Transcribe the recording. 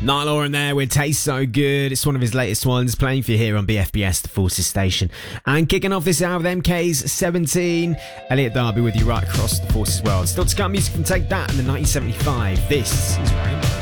Niall Horan there with Taste So Good. It's one of his latest ones, playing for you here on BFBS, the Forces Station. And kicking off this hour with MK's 17. Elliot Darby with you right across the Forces world. Still to come, music from Take That in the 1975. This is Rainbow.